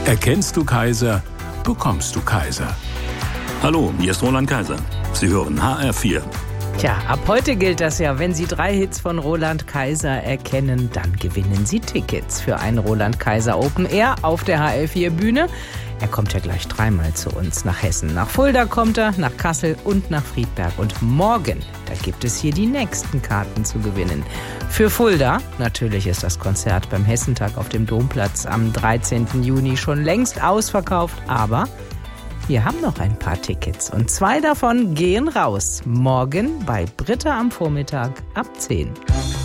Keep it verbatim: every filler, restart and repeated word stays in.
Erkennst du Kaiser, bekommst du Kaiser. Hallo, hier ist Roland Kaiser. Sie hören H R vier. Tja, ab heute gilt das ja, wenn Sie drei Hits von Roland Kaiser erkennen, dann gewinnen Sie Tickets für ein Roland Kaiser Open Air auf der H R vier Bühne. Er kommt ja gleich dreimal zu uns nach Hessen. Nach Fulda kommt er, nach Kassel und nach Friedberg. Und morgen, da gibt es hier die nächsten Karten zu gewinnen. Für Fulda, natürlich ist das Konzert beim Hessentag auf dem Domplatz am dreizehnten Juni schon längst ausverkauft, aber wir haben noch ein paar Tickets und zwei davon gehen raus. Morgen bei Britta am Vormittag ab zehn.